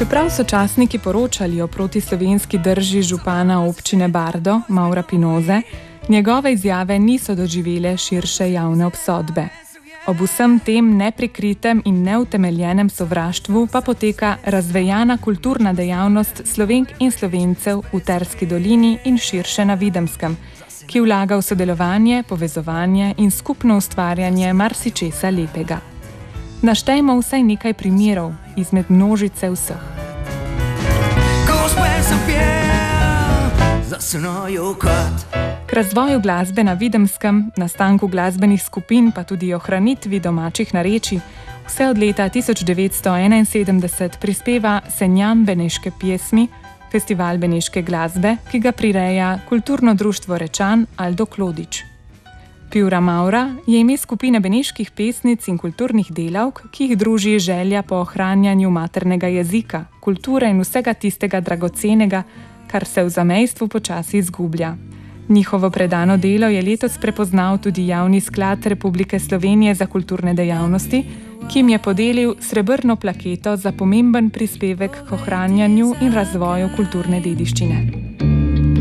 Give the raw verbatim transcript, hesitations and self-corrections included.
Čeprav so časniki poročali o protislovenski drži župana občine Bardo, Maura Pinoze, njegove izjave niso doživele širše javne obsodbe. Ob vsem tem neprikritem in neutemeljenem sovraštvu pa poteka razvejana kulturna dejavnost Slovenk in Slovencev v Terski dolini in širše na Videmskem, ki vlaga v sodelovanje, povezovanje in skupno ustvarjanje marsičesa lepega. Naštejmo vsaj nekaj primerov izmed množice vseh. K razvoju glasbe na Videmskem, nastanku glasbenih skupin pa tudi ohranitvi domačih narečij vse od leta tisoč devetsto enainsedemdeset prispeva Senjam beneške pjesmi, festival beneške glasbe, ki ga prireja Kulturno društvo Rečan Aldo Klodič. Pjura Maura je ime skupine beneških pesnic in kulturnih delavk, ki jih druži želja po ohranjanju maternega jezika, kulture in vsega tistega dragocenega, kar se v zamejstvu počasi izgublja. Njihovo predano delo je letos prepoznal tudi Javni sklad Republike Slovenije za kulturne dejavnosti, ki jim je podelil srebrno plaketo za pomemben prispevek k ohranjanju in razvoju kulturne dediščine.